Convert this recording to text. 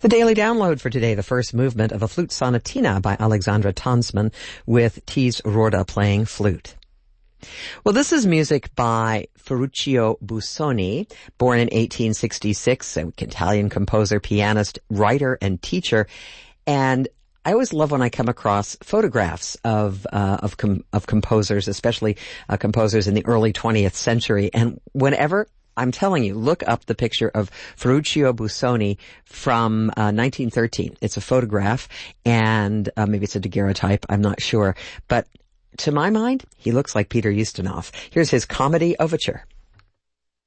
The daily download for today, the first movement of a flute sonatina by Alexandra Tonsman with Thies Roorda playing flute. Well, this is music by Ferruccio Busoni, born in 1866, an Italian composer, pianist, writer, and teacher. And I always love when I come across photographs of composers, especially composers in the early 20th century. And whenever I'm telling you, look up the picture of Ferruccio Busoni from 1913. It's a photograph, and maybe it's a daguerreotype, I'm not sure. But to my mind, he looks like Peter Ustinov. Here's his comedy overture.